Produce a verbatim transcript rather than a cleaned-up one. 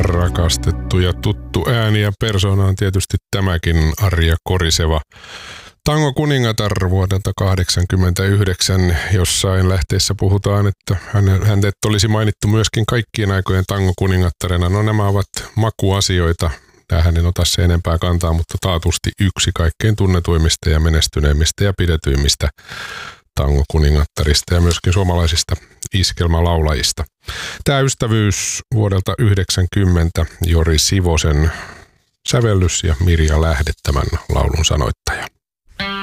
rakastettu ja tuttu ääni ja persoona on tietysti tämäkin Arja Koriseva. Tango kuningatar vuodelta kahdeksankymmentäyhdeksän, jossain lähteessä puhutaan, että hänet olisi mainittu myöskin kaikkien aikojen tango kuningattarena. No nämä ovat makuasioita. Tähän en ota se enempää kantaa, mutta taatusti yksi kaikkein tunnetuimmista ja menestyneimmistä ja pidetyimmistä tango kuningattarista ja myöskin suomalaisista iskelmälaulajista. Tämä ystävyys vuodelta yhdeksänkymmentä, Jori Sivosen sävellys ja Mirja Lähde tämän laulun sanoittaja.